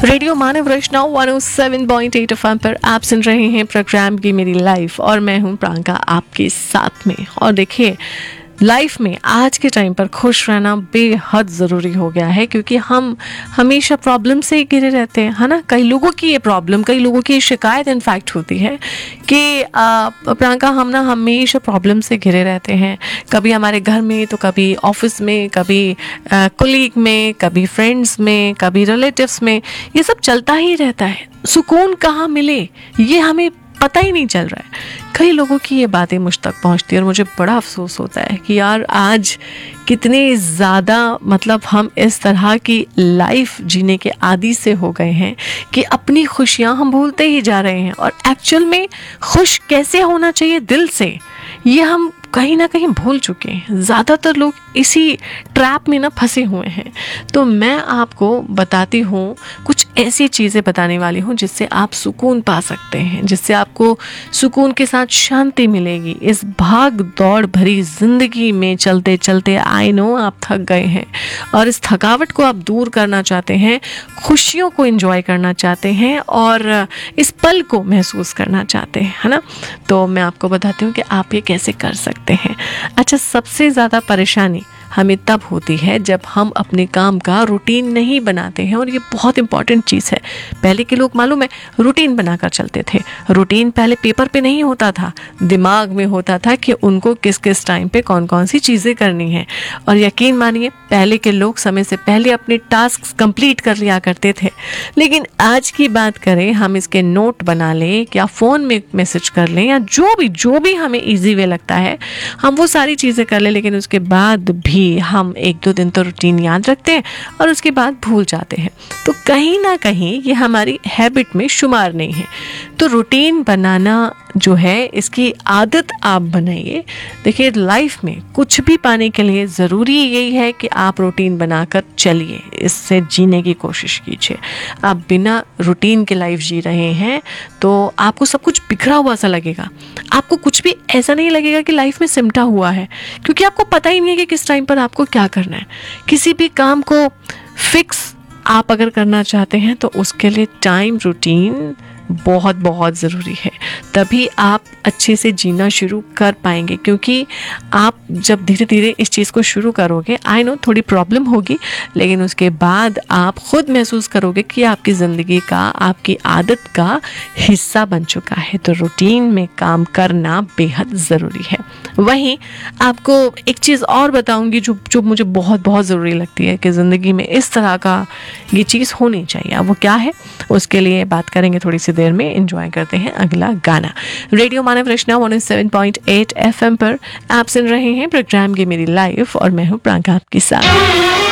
Radio मानव वैष्णव 107.8 FM पर आप सुन रहे हैं प्रोग्राम की मेरी लाइफ और मैं हूं प्रियंका आपके साथ में। और देखिए, लाइफ में आज के टाइम पर खुश रहना बेहद ज़रूरी हो गया है, क्योंकि हम हमेशा प्रॉब्लम से ही घिरे रहते हैं, है ना। कई लोगों की ये प्रॉब्लम, कई लोगों की शिकायत इनफैक्ट होती है कि प्रियंका हम ना हमेशा प्रॉब्लम से घिरे रहते हैं। कभी हमारे घर में, तो कभी ऑफिस में, कभी कोलीग में, कभी फ्रेंड्स में, कभी रिलेटिव्स में, ये सब चलता ही रहता है। सुकून कहाँ मिले ये हमें पता ही नहीं चल रहा है। कई लोगों की ये बातें मुझ तक पहुंचती है और मुझे बड़ा अफसोस होता है कि यार आज कितने ज़्यादा हम इस तरह की लाइफ जीने के आदी से हो गए हैं कि अपनी खुशियां हम भूलते ही जा रहे हैं। और एक्चुअल में खुश कैसे होना चाहिए दिल से, ये हम कहीं ना कहीं भूल चुके हैं। ज़्यादातर लोग इसी ट्रैप में ना फंसे हुए हैं। तो मैं आपको बताती हूँ, कुछ ऐसी चीज़ें बताने वाली हूँ जिससे आप सुकून पा सकते हैं, जिससे आपको सुकून के साथ शांति मिलेगी। इस भाग दौड़ भरी ज़िंदगी में चलते चलते आई नो आप थक गए हैं और इस थकावट को आप दूर करना चाहते हैं, खुशियों को एंजॉय करना चाहते हैं और इस पल को महसूस करना चाहते हैं, है ना। तो मैं आपको बताती हूँ कि आप ये कैसे कर सकते हैं। अच्छा, सबसे ज़्यादा परेशानी हमें तब होती है जब हम अपने काम का रूटीन नहीं बनाते हैं, और ये बहुत इंपॉर्टेंट चीज़ है। पहले के लोग मालूम है रूटीन बनाकर चलते थे। रूटीन पहले पेपर पे नहीं होता था, दिमाग में होता था कि उनको किस किस टाइम पे कौन कौन सी चीज़ें करनी है। और यकीन मानिए, पहले के लोग समय से पहले अपने टास्क कंप्लीट कर लिया करते थे। लेकिन आज की बात करें, हम इसके नोट बना लें या फ़ोन में मैसेज कर लें या जो भी हमें ईजी वे लगता है, हम वो सारी चीज़ें कर लें। लेकिन उसके बाद भी हम 1-2 दिन तो रूटीन याद रखते हैं और उसके बाद भूल जाते हैं। तो कहीं ना कहीं ये हमारी हैबिट में शुमार नहीं है। तो रूटीन बनाना जो है, इसकी आदत आप बनाइए। देखिए, लाइफ में कुछ भी पाने के लिए ज़रूरी यही है कि आप रूटीन बनाकर चलिए, इससे जीने की कोशिश कीजिए। आप बिना रूटीन के लाइफ जी रहे हैं तो आपको सब कुछ बिखरा हुआ सा लगेगा। आपको कुछ भी ऐसा नहीं लगेगा कि लाइफ में सिमटा हुआ है, क्योंकि आपको पता ही नहीं है कि किस टाइम पर आपको क्या करना है। किसी भी काम को फिक्स आप अगर करना चाहते हैं तो उसके लिए टाइम, रूटीन बहुत बहुत ज़रूरी है। तभी आप अच्छे से जीना शुरू कर पाएंगे, क्योंकि आप जब धीरे धीरे इस चीज़ को शुरू करोगे, आई नो थोड़ी प्रॉब्लम होगी, लेकिन उसके बाद आप खुद महसूस करोगे कि आपकी ज़िंदगी का, आपकी आदत का हिस्सा बन चुका है। तो रूटीन में काम करना बेहद ज़रूरी है। वहीं आपको एक चीज़ और बताऊंगी जो मुझे बहुत बहुत ज़रूरी लगती है कि ज़िंदगी में इस तरह का ये चीज़ होनी चाहिए। वो क्या है, उसके लिए बात करेंगे थोड़ी सी देर में। एंजॉय करते हैं अगला गाना। रेडियो मानव वैष्णव 107.8 एफएम पर आप सुन रहे हैं प्रोग्राम की मेरी लाइफ और मैं हूँ प्रियंका आपके साथ।